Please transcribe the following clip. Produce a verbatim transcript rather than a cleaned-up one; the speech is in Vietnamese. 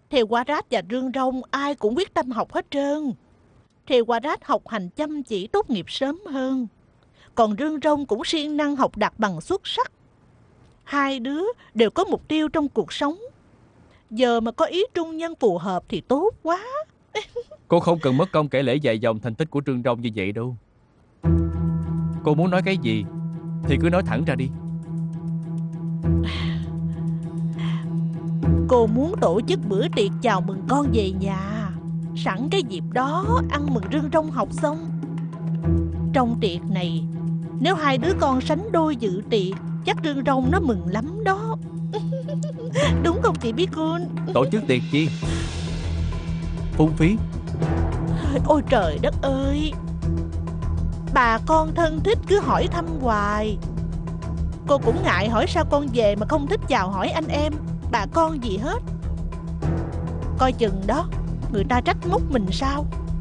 Thầy Qua Rát và Rương Rong ai cũng quyết tâm học hết trơn. Thầy Qua Rát học hành chăm chỉ tốt nghiệp sớm hơn, còn Rương Rong cũng siêng năng học đạt bằng xuất sắc. Hai đứa đều có mục tiêu trong cuộc sống. Giờ mà có ý trung nhân phù hợp thì tốt quá. Cô không cần mất công kể lể dài dòng thành tích của Trương Rong như vậy đâu. Cô muốn nói cái gì thì cứ nói thẳng ra đi. Cô muốn tổ chức bữa tiệc chào mừng con về nhà, sẵn cái dịp đó ăn mừng Rương Rong học xong. Trong tiệc này, nếu hai đứa con sánh đôi dự tiệc, chắc Rương Rong nó mừng lắm đó. Đúng không chị Bí Cun? Tổ chức tiệc chi? Phung phí. Ôi trời đất ơi, bà con thân thích cứ hỏi thăm hoài. Cô cũng ngại hỏi sao con về mà không thích chào hỏi anh em, bà con gì hết. Coi chừng đó, người ta trách móc mình sao.